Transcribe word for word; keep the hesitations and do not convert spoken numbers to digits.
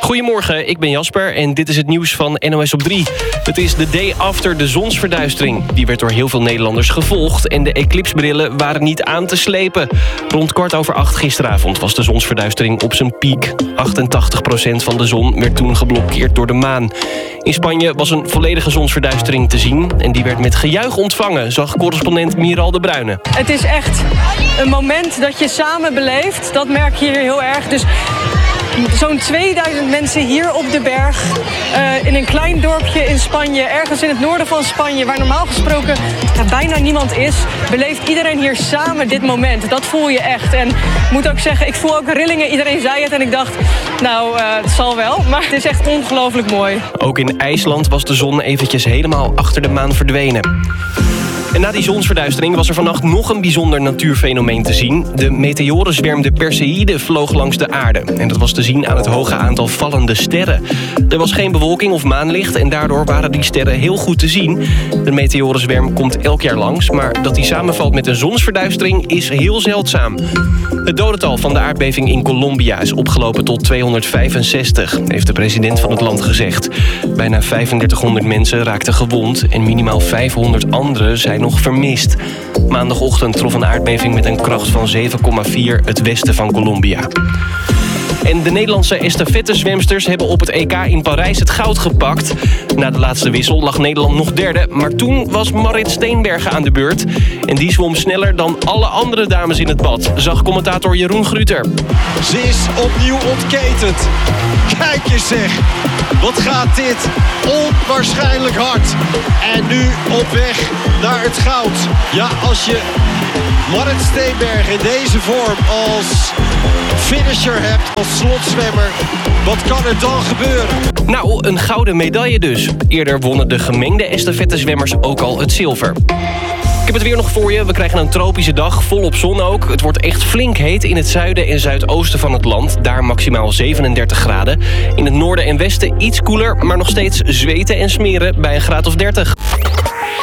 Goedemorgen, ik ben Jasper en dit is het nieuws van N O S op drie. Het is de day after de zonsverduistering. Die werd door heel veel Nederlanders gevolgd en de eclipsebrillen waren niet aan te slepen. Rond kwart over acht gisteravond was de zonsverduistering op zijn piek. achtentachtig procent van de zon werd toen geblokkeerd door de maan. In Spanje was een volledige zonsverduistering te zien en die werd met gejuich ontvangen, zag correspondent Miral de Bruyne. Het is echt een moment dat je samen beleeft, dat merk je hier heel erg. Dus zo'n tweeduizend mensen hier op de berg, uh, in een klein dorpje in Spanje, ergens in het noorden van Spanje, waar normaal gesproken ja, bijna niemand is, beleeft iedereen hier samen dit moment. Dat voel je echt. En ik moet ook zeggen, ik voel ook rillingen. Iedereen zei het en ik dacht, nou, uh, het zal wel. Maar het is echt ongelooflijk mooi. Ook in IJsland was de zon eventjes helemaal achter de maan verdwenen. En na die zonsverduistering was er vannacht nog een bijzonder natuurfenomeen te zien. De meteorenzwerm de Perseïde vloog langs de aarde. En dat was te zien aan het hoge aantal vallende sterren. Er was geen bewolking of maanlicht en daardoor waren die sterren heel goed te zien. De meteorenzwerm komt elk jaar langs, maar dat die samenvalt met een zonsverduistering is heel zeldzaam. Het dodental van de aardbeving in Colombia is opgelopen tot tweehonderdvijfenzestig, heeft de president van het land gezegd. Bijna vijfendertighonderd mensen raakten gewond en minimaal vijfhonderd anderen zijn nog vermist. Maandagochtend trof een aardbeving met een kracht van zeven komma vier het westen van Colombia. En de Nederlandse estafettezwemsters hebben op het E K in Parijs het goud gepakt. Na de laatste wissel lag Nederland nog derde, maar toen was Marit Steenbergen aan de beurt. En die zwom sneller dan alle andere dames in het bad, zag commentator Jeroen Gruter. Ze is opnieuw ontketend. Kijk je zeg, wat gaat dit onwaarschijnlijk hard. En nu op weg naar het goud. Ja, als je Marit Steenbergen in deze vorm als finisher hebt, als slotzwemmer, wat kan er dan gebeuren? Nou, een gouden medaille dus. Eerder wonnen de gemengde estafettezwemmers ook al het zilver. Ik heb het weer nog voor je. We krijgen een tropische dag, volop zon ook. Het wordt echt flink heet in het zuiden en zuidoosten van het land. Daar maximaal zevenendertig graden. In het noorden en westen iets koeler, maar nog steeds zweten en smeren bij een graad of dertig.